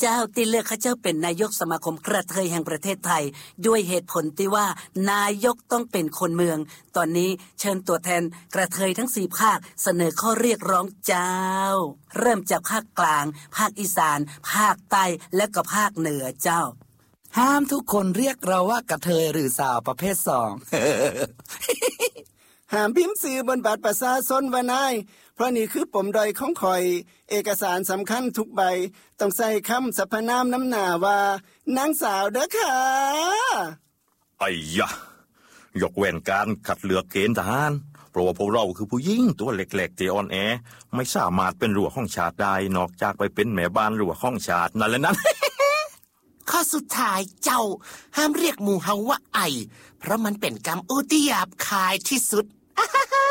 เจ้าที่เลือกข้าเจ้าเป็นนายกสมาคมกระเทยแห่งประเทศไทยด้วยเหตุผลที่ว่านายกต้องเป็นคนเมืองตอนนี้เชิญตัวแทนกระเทยทั้ง4ภาคเสนอข้อเรียกร้องเจ้าเริ่มจากภาคกลางภาคอีสานภาคใต้และก็ภาคเหนือเจ้าห้ามทุกคนเรียกเราว่ากระเทยหรือสาวประเภท2 ห้ามพิมพ์สื่อบนบัตรประชาชนว่านายเพราะนี่คือปมด้อยของข่อยเอกสารสำคัญทุกใบต้องใส่คำสรรพนามน้ำหน้าว่านางสาวเด้อค่ะไอ้ยะยกเว้นการคัดเลือกเกณฑ์ทหารเพราะว่าพวกเราคือผู้หญิงตัวเล็กๆที่อ่อนแอไม่สามารถเป็นรั้วของชาติได้นอกจากไปเป็นแม่บ้านรั้วของชาตินั่นแหละนั้นข้อสุดท้ายเจ้าห้ามเรียกหมู่เฮาว่าไอเพราะมันเป็นกรรมอุติหยาบคายที่สุด